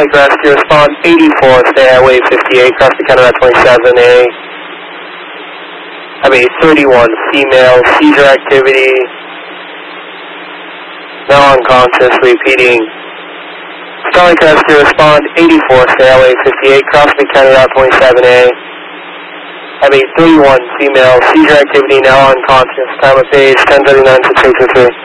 Starlink Rescue, respond 84, stay highway 58, cross the Canada 27A. Have a 31 female, seizure activity, now unconscious, repeating. Starlink Rescue, respond 84, stay highway 58, cross the Canada 27A. Have a 31 female, seizure activity, now unconscious, time of page 10:39, 6823.